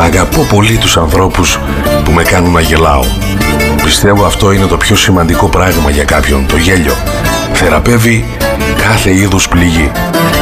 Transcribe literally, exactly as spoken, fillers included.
Αγαπώ πολύ τους ανθρώπους που με κάνουν να γελάω. Πιστεύω αυτό είναι το πιο σημαντικό πράγμα για κάποιον, το γέλιο. Θεραπεύει κάθε είδους πληγή.